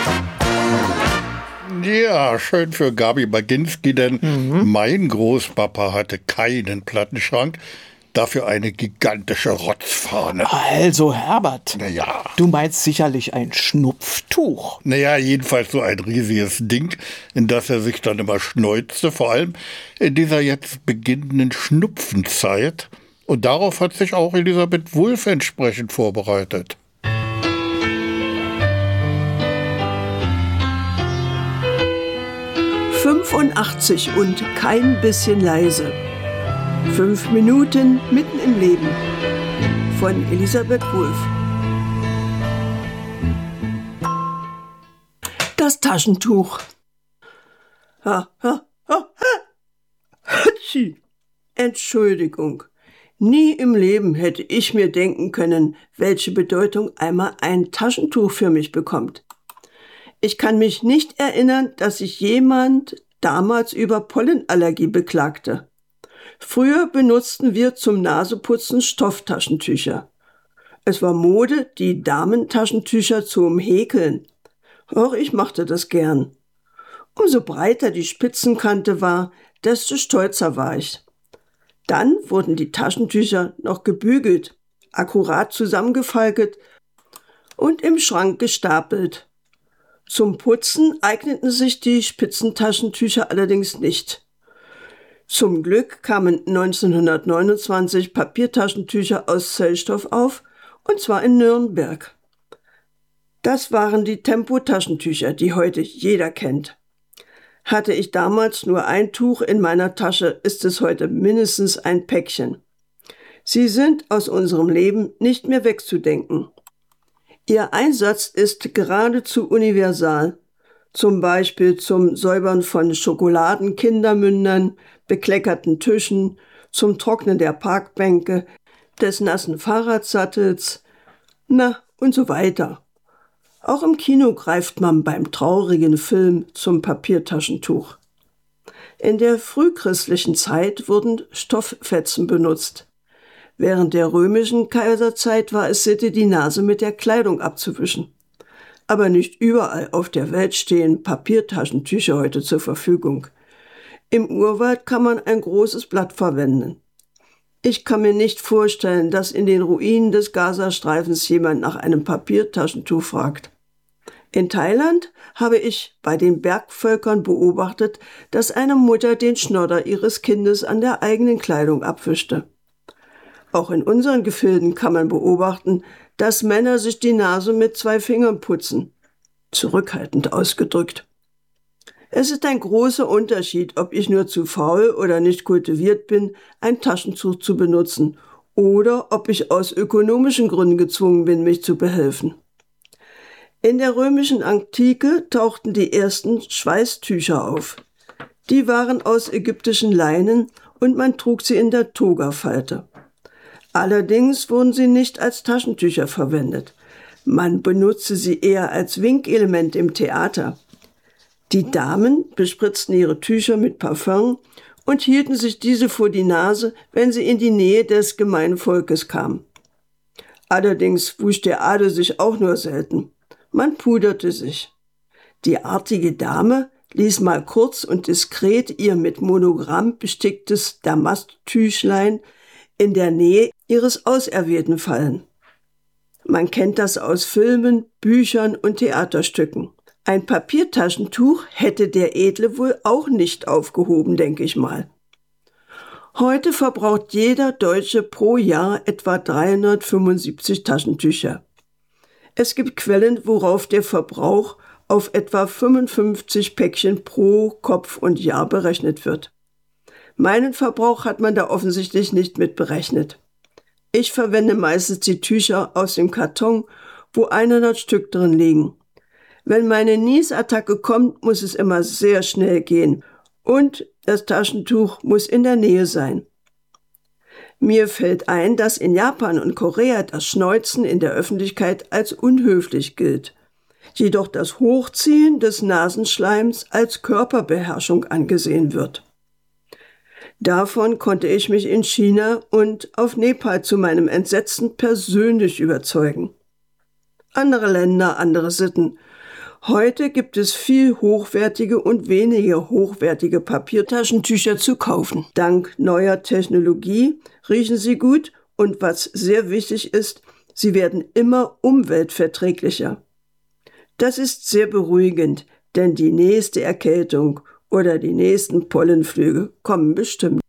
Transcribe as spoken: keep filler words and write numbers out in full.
Ja, schön für Gabi Baginski, denn mhm. mein Großpapa hatte keinen Plattenschrank, dafür eine gigantische Rotzfahne. Also Herbert, naja. Du meinst sicherlich ein Schnupftuch. Naja, jedenfalls so ein riesiges Ding, in das er sich dann immer schneuzte, vor allem in dieser jetzt beginnenden Schnupfenzeit. Und darauf hat sich auch Elisabeth Wulff entsprechend vorbereitet. fünfundachtzig und kein bisschen leise. Fünf Minuten mitten im Leben von Elisabeth Wulff. Das Taschentuch. Ha, ha, ha, ha. Entschuldigung. Nie im Leben hätte ich mir denken können, welche Bedeutung einmal ein Taschentuch für mich bekommt. Ich kann mich nicht erinnern, dass sich jemand damals über Pollenallergie beklagte. Früher benutzten wir zum Naseputzen Stofftaschentücher. Es war Mode, die Damentaschentücher zu umhäkeln. Auch ich machte das gern. Umso breiter die Spitzenkante war, desto stolzer war ich. Dann wurden die Taschentücher noch gebügelt, akkurat zusammengefaltet und im Schrank gestapelt. Zum Putzen eigneten sich die Spitzentaschentücher allerdings nicht. Zum Glück kamen neunzehnhundertneunundzwanzig Papiertaschentücher aus Zellstoff auf, und zwar in Nürnberg. Das waren die Tempo-Taschentücher, die heute jeder kennt. Hatte ich damals nur ein Tuch in meiner Tasche, ist es heute mindestens ein Päckchen. Sie sind aus unserem Leben nicht mehr wegzudenken. Ihr Einsatz ist geradezu universal, zum Beispiel zum Säubern von Schokoladen, Kindermündern, bekleckerten Tischen, zum Trocknen der Parkbänke, des nassen Fahrradsattels, na und so weiter. Auch im Kino greift man beim traurigen Film zum Papiertaschentuch. In der frühchristlichen Zeit wurden Stofffetzen benutzt. Während der römischen Kaiserzeit war es Sitte, die Nase mit der Kleidung abzuwischen. Aber nicht überall auf der Welt stehen Papiertaschentücher heute zur Verfügung. Im Urwald kann man ein großes Blatt verwenden. Ich kann mir nicht vorstellen, dass in den Ruinen des Gazastreifens jemand nach einem Papiertaschentuch fragt. In Thailand habe ich bei den Bergvölkern beobachtet, dass eine Mutter den Schnodder ihres Kindes an der eigenen Kleidung abwischte. Auch in unseren Gefilden kann man beobachten, dass Männer sich die Nase mit zwei Fingern putzen. Zurückhaltend ausgedrückt. Es ist ein großer Unterschied, ob ich nur zu faul oder nicht kultiviert bin, ein Taschentuch zu benutzen, oder ob ich aus ökonomischen Gründen gezwungen bin, mich zu behelfen. In der römischen Antike tauchten die ersten Schweißtücher auf. Die waren aus ägyptischen Leinen und man trug sie in der Togafalte. Allerdings wurden sie nicht als Taschentücher verwendet. Man benutzte sie eher als Winkelement im Theater. Die Damen bespritzten ihre Tücher mit Parfüm und hielten sich diese vor die Nase, wenn sie in die Nähe des Gemeinvolkes kamen. Allerdings wusch der Adel sich auch nur selten. Man puderte sich. Die artige Dame ließ mal kurz und diskret ihr mit Monogramm besticktes Damasttüchlein in der Nähe ihres Auserwählten fallen. Man kennt das aus Filmen, Büchern und Theaterstücken. Ein Papiertaschentuch hätte der Edle wohl auch nicht aufgehoben, denke ich mal. Heute verbraucht jeder Deutsche pro Jahr etwa dreihundertfünfundsiebzig Taschentücher. Es gibt Quellen, worauf der Verbrauch auf etwa fünfundfünfzig Päckchen pro Kopf und Jahr berechnet wird. Meinen Verbrauch hat man da offensichtlich nicht mit berechnet. Ich verwende meistens die Tücher aus dem Karton, wo hundert Stück drin liegen. Wenn meine Niesattacke kommt, muss es immer sehr schnell gehen und das Taschentuch muss in der Nähe sein. Mir fällt ein, dass in Japan und Korea das Schneuzen in der Öffentlichkeit als unhöflich gilt, jedoch das Hochziehen des Nasenschleims als Körperbeherrschung angesehen wird. Davon konnte ich mich in China und auf Nepal zu meinem Entsetzen persönlich überzeugen. Andere Länder, andere Sitten. Heute gibt es viel hochwertige und weniger hochwertige Papiertaschentücher zu kaufen. Dank neuer Technologie riechen sie gut und was sehr wichtig ist, sie werden immer umweltverträglicher. Das ist sehr beruhigend, denn die nächste Erkältung oder die nächsten Pollenflüge kommen bestimmt.